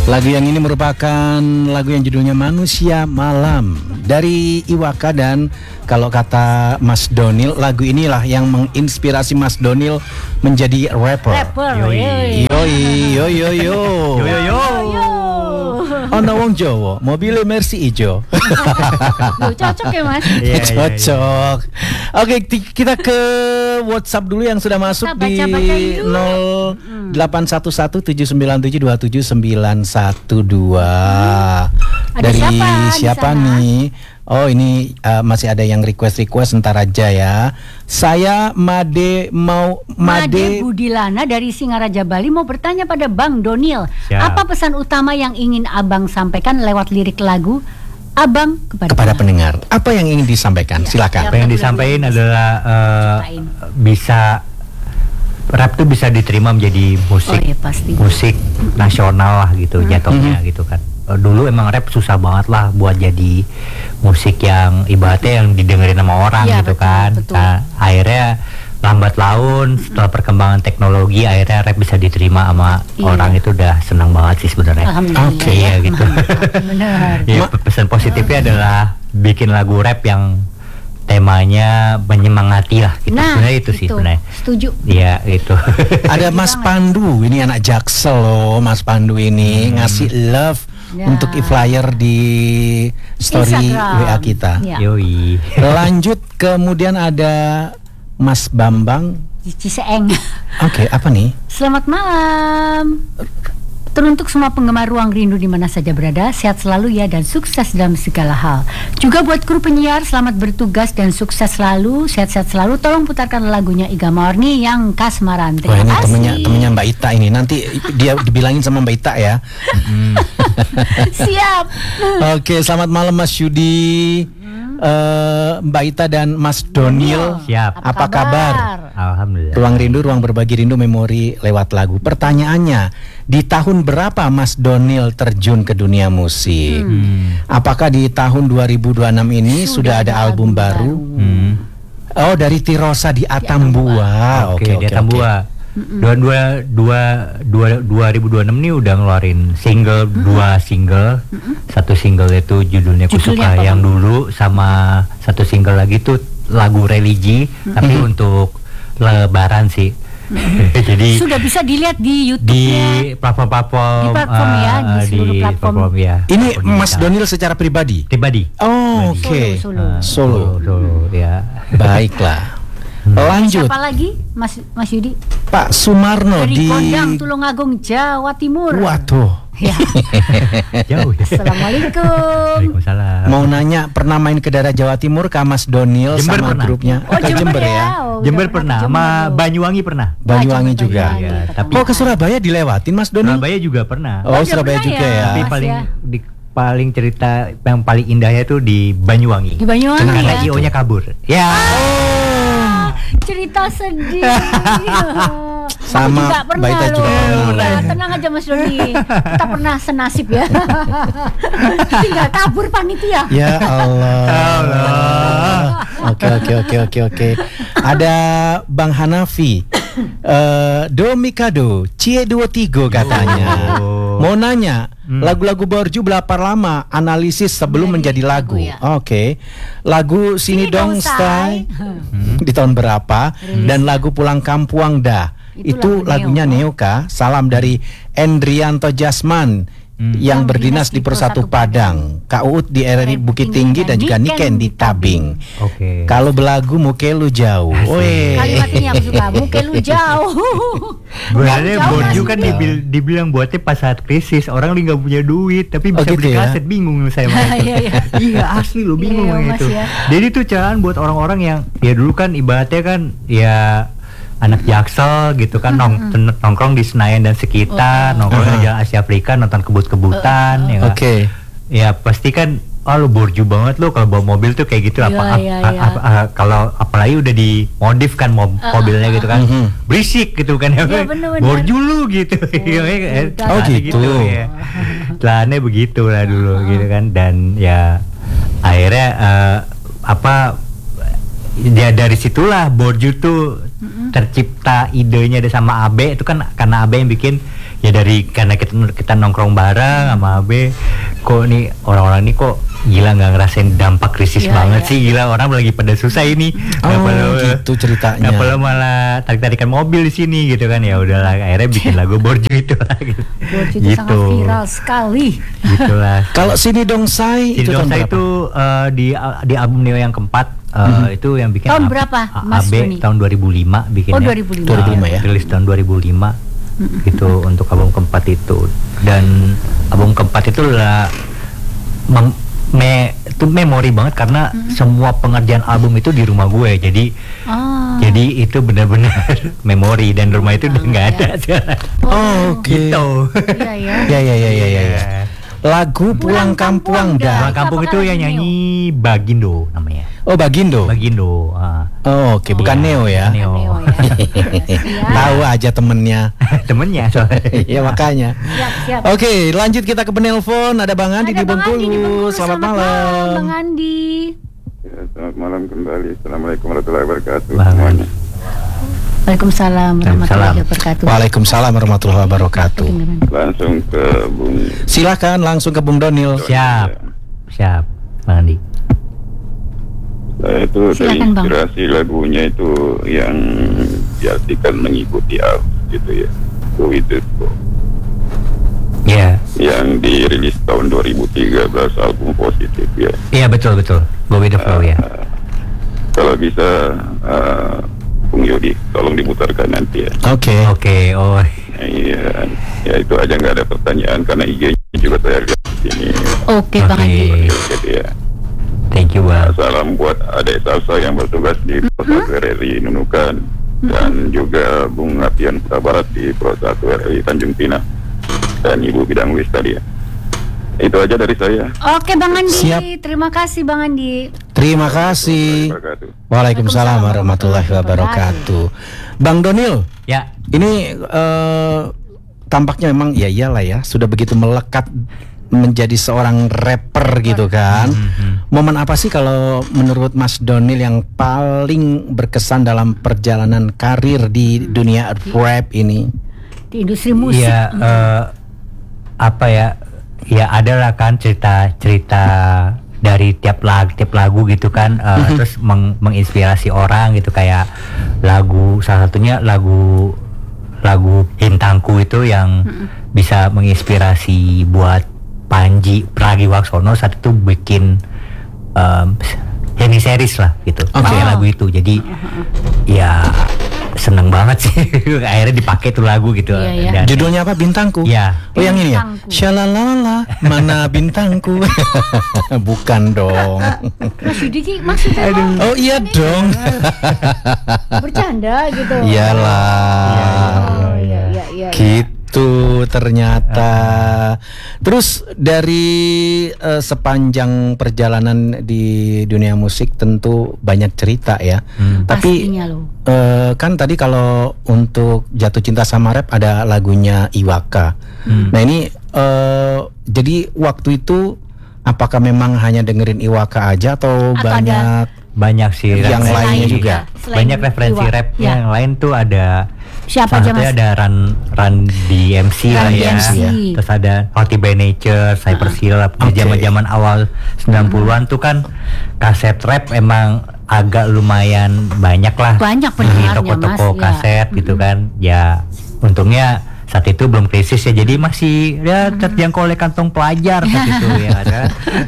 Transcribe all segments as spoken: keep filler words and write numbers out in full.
Lagu yang ini merupakan lagu yang judulnya Manusia Malam dari Iwaka, dan kalau kata Mas Donil, lagu inilah yang menginspirasi Mas Donil menjadi rapper. Rapper. Yoi, yoi, yo yo yo. Yo yo yo. Ono wong Jawa, mobilnya Mercy ijo. Loh, cocok ya Mas? Iya, iya, Cocok. Oke, ti- kita ke WhatsApp dulu yang sudah masuk Kita di baca-bacain dulu. nol delapan satu satu tujuh sembilan tujuh dua tujuh sembilan satu dua. Ada Dari siapa di siapa sana? nih? Oh, ini uh, masih ada yang request-request, ntar aja ya. Saya Made mau Made Made Budilana dari Singaraja Bali mau bertanya pada Bang Donil, Siap. apa pesan utama yang ingin Abang sampaikan lewat lirik lagu Abang kepada, kepada pendengar. Apa yang ingin disampaikan? Ya, Silakan. Apa yang disampaikan adalah uh, Ceritain. bisa rap tuh bisa diterima menjadi musik Oh iya, pasti. musik nasional lah gitu jatuhnya gitu kan. Uh, dulu emang rap susah banget lah buat jadi musik yang ibaratnya yang didengerin sama orang Iya, gitu betul, kan. betul. Nah, akhirnya lambat laun setelah perkembangan teknologi akhirnya rap bisa diterima sama Iya. orang, itu udah senang banget sih sebenarnya. Alhamdulillah. Oke, ya, gitu. Benar. Ya, Ma- pesan positifnya adalah bikin lagu rap yang temanya menyemangati lah gitu. Nah, Sebenarnya itu sih sebenarnya. Setuju. Iya, itu. Ada Mas Pandu, ini anak Jaksel loh. Mas Pandu ini ngasih love Ya. untuk e-flyer di story Instagram. W A kita. Ya. Yoi. Lanjut, kemudian ada Mas Bambang. Di Ciseeng. Oke, apa nih? Selamat malam. Teruntuk semua penggemar Ruang Rindu di mana saja berada, sehat selalu ya dan sukses dalam segala hal. Juga buat kru penyiar, selamat bertugas dan sukses selalu, sehat-sehat selalu. Tolong putarkan lagunya Iga Morni yang Kasmaran. Wah, Terima ini kasih. temennya temennya Mbak Ita ini. Nanti dia dibilangin sama Mbak Ita ya. Siap. Oke, selamat malam Mas Yudi, eh, Mbak Ita dan Mas Donil. Siap. Apa kabar? Alhamdulillah. Ruang Rindu, ruang berbagi rindu, memori lewat lagu. Pertanyaannya, di tahun berapa Mas Donil terjun ke dunia musik? Hmm. Apakah di tahun dua ribu dua puluh enam ini sudah, ada album baru? Hmm. Oh, dari Tirosa di Atambua. Oke, di Atambua. Dua dua dua dua dua ribu dua puluh enam nih udah ngeluarin single, dua single. Satu single itu judulnya Judulnya Kusuka apa, yang Bang? dulu, sama satu single lagi tuh lagu religi, tapi untuk Lebaran sih. Jadi Sudah bisa dilihat di di YouTube-nya. platform-platform, Di platform ya, di eh, seluruh platform. ya. Ini Platform Mas digital. Donil secara pribadi? Pribadi. Oh, oke. Solo, Eh, Solo. Solo, ya. Baiklah. Lanjut, Siapa lagi, Mas Mas Yudi? Pak Sumarno Dari di Kondang, Tulungagung, Jawa Timur. Waduh. Ya. Jauh ya. Assalamualaikum. Waalaikumsalam. Mau nanya, pernah main ke daerah Jawa Timur ke Mas Donil Jember sama pernah. grupnya? Oh, Ke Jember, ya. Oh, Jember udah pernah, ke sama Jember. Banyuwangi pernah. Banyuwangi Ah, juga. Banyuwangi, Iya, ketemu. tapi- Oh, ke Surabaya dilewatin Mas Donil? Surabaya juga pernah. Oh, Oh, Surabaya pernah juga ya. ya. Tapi Mas, paling ya. di paling cerita yang paling indahnya tuh di Banyuwangi. Di Banyuwangi Karena ya. I O-nya kabur. Ya. Ah, cerita sedih. Sama Aku juga pernah Mbak Ita juga loh. pernah. Ya, tenang aja Mas Doni. Kita pernah senasib ya. Tinggal kabur panitia. Ya Allah. Allah. Oke oke oke oke oke. Ada Bang Hanafi. Eh, Do Mikado, Cie dua tiga katanya. Oh. Mau nanya, lagu-lagu Borju berapa lama analisis sebelum menjadi Menjadi lagu? lagu, ya. Oke. Lagu Sini, Sini Dong Dong Stay Hmm. di tahun berapa? Dan lagu Pulang Kampuang Dah. Itu Itu, lagu lagunya Neo. Neoka. Salam dari Endrianto Jasman yang berdinas di Persatu Padang, Kak Uut di R R I Bukit Tinggi, dan juga Niken di Tabing. Oke. Kalau belagu muke lu jauh. Weh. Kalimat ini aku suka. Muka lu jauh. Sebenarnya Jauh Borju masih kan jauh. dibil- dibilang buatnya pas saat krisis, orang lagi nggak punya duit tapi Oh, bisa gitu beli ya? kaset, bingung saya sama itu. Iya, iya. Iya asli lo bingung Iya, Mas, gitu. ya. Jadi tuh carahan buat orang-orang yang ya dulu kan ibaratnya kan ya anak Jaksel gitu kan, nong ten- nongkrong di Senayan dan sekitar, nongkrong di Jalan Asia Afrika, nonton kebut-kebutan, ya nggak? Oke. Ya pasti kan, oh lu borju banget lu kalau bawa mobil tuh kayak gitu. Iya, apa, iya, a- iya. a- a- kalau apalagi udah dimodif kan mob- mobilnya gitu kan, Mhm. berisik gitu kan, Iya, bener-bener. borju lu gitu. Iya, eh, udah. Oh, celana gitu. ya. Celananya begitu lah dulu gitu kan, dan ya akhirnya eh, apa ya dari situlah Borju tuh tercipta idenya ada sama Abe itu kan, karena Abe yang bikin ya dari karena kita kita nongkrong bareng sama Abe, kok nih orang-orang ini kok gila nggak ngerasain dampak krisis Ya, banget ya. sih, gila orang lagi pada susah ini. Nggak Oh, perlu- gitu ceritanya. nggak perlu malah tarik-tarikan mobil di sini gitu kan, ya udahlah akhirnya bikin lagu Borju itu lagi. Borju itu sangat viral sekali. Gitulah. Kalau Sini Dongsai Jadi itu tahun saya berapa? itu eh, di di album Neo yang keempat eh, itu yang bikin Tahun A- berapa, A- Mas A B Doni? tahun dua ribu lima bikinnya. Oh, dua ribu lima. dua ribu lima ya. Rilis tahun dua ribu lima gitu untuk album keempat itu. Dan album keempat itu lah mem- me itu memori banget karena semua pengerjaan album itu di rumah gue. Jadi Ah. jadi itu benar-benar memori dan rumah itu udah nggak ada sekarang. Oh, oke. Gitu. Iya ya. Ya ya ya ya ya. ya. Lagu Pulang Pulang Kampung Kampung dah. Pulang kampung Apakah itu lagu yang Neo? nyanyi Bagindo namanya. Oh, Bagindo. Bagindo. ah. Oh, oke, bukan Iya, Neo ya. Neo. Neo ya. Siap. Tahu aja temennya. Temennya soalnya. Ya makanya. Siap, siap. Oke, lanjut kita ke penelpon. Ada Bang Andi Ada di Bang Andi di Bengkulu. Bengkulu. Selamat malam. Bang Andi. Ya, selamat malam kembali. Assalamualaikum warahmatullahi wabarakatuh. Bang semuanya. Waalaikumsalam warahmatullahi wabarakatuh. Waalaikumsalam warahmatullahi wabarakatuh. Kedengeran. Langsung ke Bung. Silakan langsung ke Bung Donil. Siap. Siap. Bang Andi. Saya itu Silakan, Bang. terinspirasi lagunya itu yang diartikan mengikuti arus gitu ya. Go with the flow. Iya. Yang dirilis tahun dua ribu tiga belas, album Positif ya. Iya betul betul. Go with the flow ya. Uh, kalau bisa uh, Bung Yodi tolong diputarkan nanti ya. Oke. Oke. Oh. Iya, ya itu aja, nggak ada pertanyaan karena I G-nya juga saya lihat di sini. Oke, Bang Oke. Andi. Jadi ya. Thank you Bang. Salam buat adik salsa yang bertugas di Pro satu R R I Nunukan dan juga Bung Apian Kota Barat di Pro satu R R I Tanjung Pinang dan Ibu Bidang Wis tadi ya. Itu aja dari saya. Oke, Bang Andi. Siap. Terima kasih Bang Andi. Terima kasih. Terima kasih. Waalaikumsalam warahmatullahi wabarakatuh. Bang Donil, Ya. ini eh, tampaknya memang ya iyalah ya, sudah begitu melekat menjadi seorang rapper gitu kan. Mhm. Momen apa sih kalau menurut Mas Donil yang paling berkesan dalam perjalanan karir di dunia rap ini? Di industri musik. Iya. eh, apa ya? Ya ada lah kan cerita-cerita dari tiap lagu tiap lagu gitu kan. eh, Terus meng- menginspirasi orang gitu, kayak lagu salah satunya lagu lagu Bintangku itu yang bisa menginspirasi buat Panji Pragiwaksono saat itu bikin um, Henny series lah gitu, Oke. pakai Oh. lagu itu. Jadi ya seneng banget sih akhirnya dipakai tuh lagu gitu. Iya, iya. Dan- Judulnya apa? Bintangku. Iya. Oh yang ini ya. Bintangku. Syalalala, mana bintangku? Bukan dong. Mas Yudi Ki, maksudnya apa? Oh iya dong. Bercanda gitu. Iyalah. Oh iya iya iya. Gitu ternyata. Terus dari eh, sepanjang perjalanan di dunia musik tentu banyak cerita ya. Hmm. Tapi Pastinya loh. eh, kan tadi kalau untuk Jatuh Cinta Sama Rap ada lagunya Iwaka. Hmm. Nah ini eh, jadi waktu itu apakah memang hanya dengerin Iwaka aja atau, Atau banyak Banyak sih Yang referensi. lainnya juga? Selain Banyak referensi Iwa. rap Ya. yang lain tuh ada. Siapa aja, salah satunya Mas? ada Run Run D M C Run lah D ya. M C. Terus ada Healthy by Nature, Cypress Hill. Di Oke. zaman-zaman awal sembilan puluhan tuh kan kaset rap emang agak lumayan banyak lah. Banyak di pendengarnya, toko-toko Mas, ya. kaset gitu kan. Ya untungnya saat itu belum krisis ya, jadi masih ya terjangkau oleh kantong pelajar saat itu ya kan.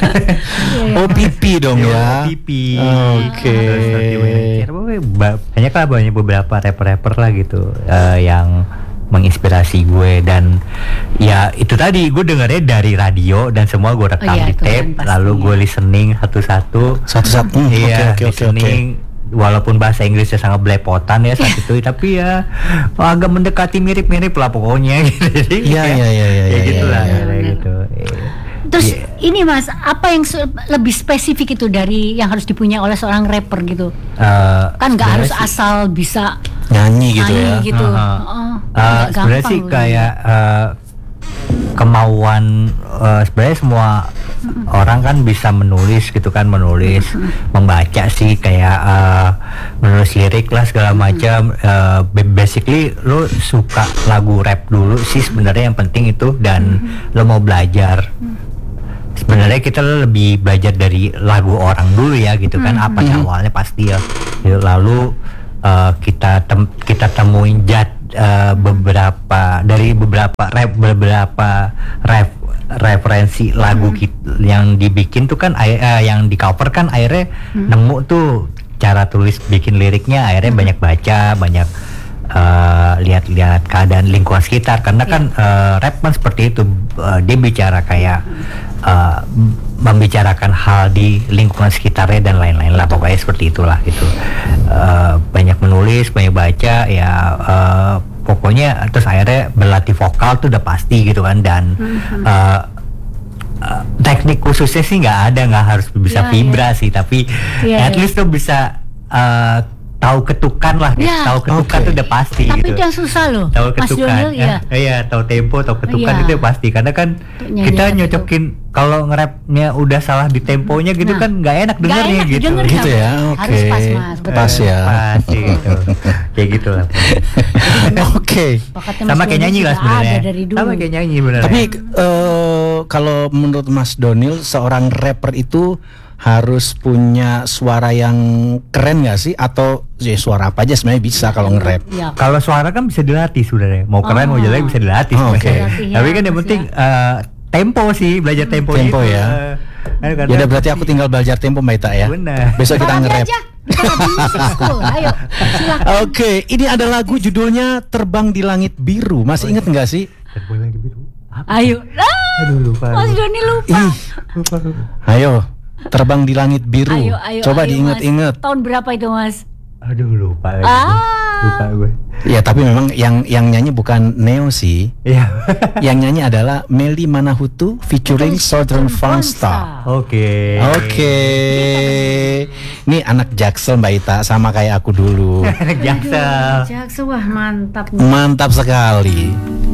Oh pipi dong ya. Pipi. Oke. Terus Healthy by Nature. Pokoknya ba- banyak lah, banyak beberapa rapper-rapper lah gitu eh, yang menginspirasi gue. Dan ya itu tadi gue dengernya dari radio dan semua gue rekam Oh iya, di itu tape, kan lalu pastinya. gue listening satu-satu. Satu-satu. Hmm, Iya, oke, oke, oke, oke. listening. Walaupun bahasa Inggrisnya sangat belepotan ya saat itu, tapi ya agak mendekati mirip-mirip lah pokoknya gitu. Jadi Iya, ya, iya, iya, iya, ya iya, gitulah, iya, ya, benar. gitu. Iya. Terus Iya. ini Mas, apa yang se- lebih spesifik itu dari yang harus dipunya oleh seorang rapper gitu? Eh, Kan nggak harus sebenarnya sih- asal bisa Nyanyi gitu nyanyi ya. gitu. Aha. Oh, Eh, nggak sebenarnya gampang sih loh. kayak eh, kemauan, eh, sebenarnya semua orang kan bisa menulis gitu kan, menulis, membaca sih kayak uh, menulis lirik lah segala macam. Uh, basically lo suka lagu rap dulu sih sebenarnya yang penting itu, dan lo mau belajar. Sebenarnya kita lebih belajar dari lagu orang dulu ya gitu kan, apa sih awalnya pasti ya. Lalu uh, kita tem kita temuin jad uh, beberapa dari beberapa rap beberapa rap referensi lagu kita yang dibikin tuh kan uh, yang di cover kan akhirnya nemu tuh cara tulis bikin liriknya, akhirnya banyak baca, banyak uh, lihat-lihat keadaan lingkungan sekitar, karena kan uh, rap kan seperti itu, uh, dia bicara kayak uh, membicarakan hal di lingkungan sekitarnya dan lain-lain lah, pokoknya seperti itulah gitu. Uh, banyak menulis, banyak baca ya, uh, pokoknya terus akhirnya berlatih vokal tuh udah pasti gitu kan, dan mm-hmm. uh, uh, teknik khususnya sih nggak ada, nggak harus bisa yeah, vibra yeah. sih, tapi yeah, at least yeah. tuh bisa uh, tahu ketukan lah, gitu. yeah. tahu ketukan okay. tuh udah pasti. Tapi gitu. Itu yang susah loh, tahu ketukan, Mas Donil, ya. Iya, tahu tempo, tahu ketukan yeah. itu ya pasti, karena kan kita nyocokin kalau nge-rapnya udah salah di temponya gitu nah, kan nggak enak dengernya gitu. Denger, gitu ya, oke. Okay. Harus pas mas, betul. Pas ya. Pas gitu, kayak gitu lah. Oke. Okay. Sama kayak nyanyi lah sebenarnya. Sama kayak nyanyi benar. Tapi uh, kalau menurut Mas Donil, seorang rapper itu harus punya suara yang keren nggak sih, atau ya suara apa aja sebenarnya bisa kalau nge-rap? Ya. Kalau suara kan bisa dilatih sebenarnya, mau keren oh. mau jelek bisa dilatih. Oh, oke. Okay. Tapi kan yang penting uh, tempo sih, belajar tempo. Tempo itu. ya. Uh, ya udah berarti aku tinggal belajar tempo Mbak Ita ya. Benar. Besok kita nge-rap. Ayo, Oke, okay, ini ada lagu judulnya Terbang di Langit Biru. Masih inget nggak sih? Terbang di Langit Biru. Apa? Ayo. Ah, Aduh lupa. Mas Doni lupa. Ih. Lupa, lupa. Ayo. Terbang di Langit Biru. Ayo, ayo, coba ayo, diinget-inget. Tahun berapa itu Mas? Aduh lupa lagi. Ah. Lupa gue. Ya tapi memang yang yang nyanyi bukan Neo sih. Iya. Yang nyanyi adalah Melly Manahutu featuring Southern Fangsta. Oke. Oke. Ini anak Jaksel Mbak Ita, sama kayak aku dulu. Anak Jaksel. Jaksel, wah mantap. Mantap sekali.